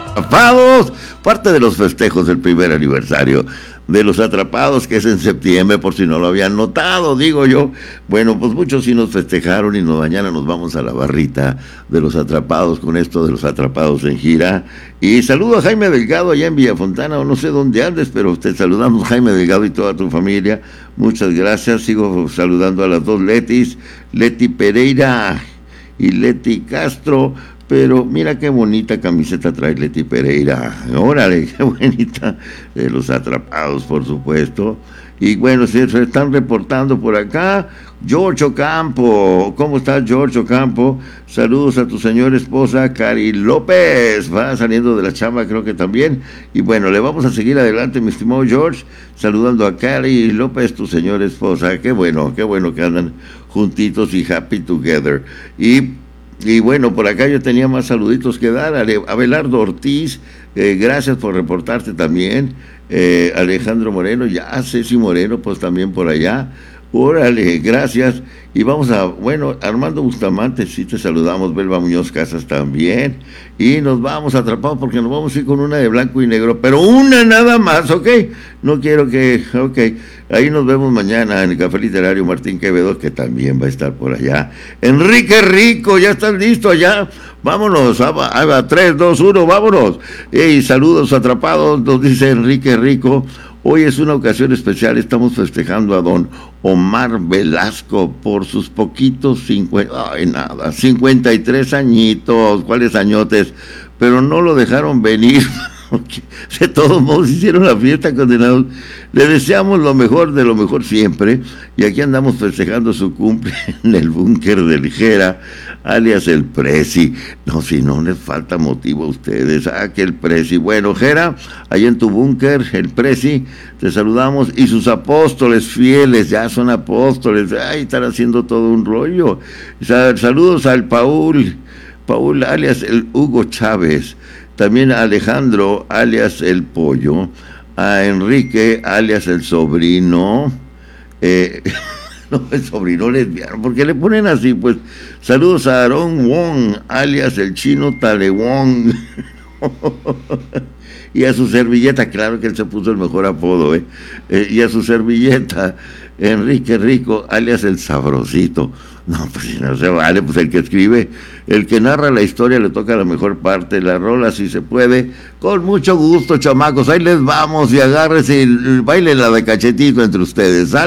Atrapados, parte de los festejos del primer aniversario de Los Atrapados, que es en septiembre, por si no lo habían notado, digo yo. Bueno, pues muchos sí nos festejaron y mañana nos vamos a la barrita de Los Atrapados con esto de Los Atrapados en gira. Y saludo a Jaime Delgado allá en Villafontana, o no sé dónde andes, pero te saludamos, Jaime Delgado, y toda tu familia. Muchas gracias. Sigo saludando a las dos Letis, Leti Pereira y Leti Castro. Pero mira qué bonita camiseta trae Leti Pereira. Órale, qué bonita. De Los Atrapados, por supuesto. Y bueno, se están reportando por acá. George Ocampo. ¿Cómo estás, George Ocampo? Saludos a tu señora esposa, Cari López. Va saliendo de la chamba, creo que también. Y bueno, le vamos a seguir adelante, mi estimado George. Saludando a Cari López, tu señora esposa. Qué bueno que andan juntitos y happy together. Y bueno, por acá yo tenía más saluditos que dar. Abelardo Ortiz, gracias por reportarte también. Alejandro Moreno, ya Ceci Moreno, pues también por allá. Órale, gracias. Y vamos a, bueno, Armando Bustamante, sí te saludamos, Belva Muñoz Casas también. Y nos vamos atrapados porque nos vamos a ir con una de blanco y negro, pero una nada más, ¿ok? No quiero que, ok. Ahí nos vemos mañana en el Café Literario Martín Quevedo, que también va a estar por allá. Enrique Rico, ya estás listo allá. Vámonos, ahí va, 3, 2, 1, vámonos. Hey, saludos atrapados, nos dice Enrique Rico. Hoy es una ocasión especial, estamos festejando a don Omar Velasco por sus poquitos 53 añitos, ¿cuáles añotes? Pero no lo dejaron venir, de todos modos hicieron la fiesta, condenados. Le deseamos lo mejor de lo mejor siempre, y aquí andamos festejando su cumple en el búnker del Jera, alias el Prezi. No, si no les falta motivo a ustedes, que el Prezi. Bueno, Jera, ahí en tu búnker, el Prezi, te saludamos, y sus apóstoles fieles, ya son apóstoles, están haciendo todo un rollo. Saludos al Paul alias el Hugo Chávez, también a Alejandro alias el Pollo, a Enrique alias el Sobrino, no, el sobrino lesbiano, ¿por qué le ponen así? Pues saludos a Aaron Wong alias el Chino Talewong. Y a su servilleta, claro que él se puso el mejor apodo, y a su servilleta, Enrique Rico, alias el Sabrosito. No, pues si no se vale, pues el que escribe, el que narra la historia le toca la mejor parte, la rola si se puede, con mucho gusto, chamacos, ahí les vamos, y agárrense y bailen la de cachetito entre ustedes, ¿sale?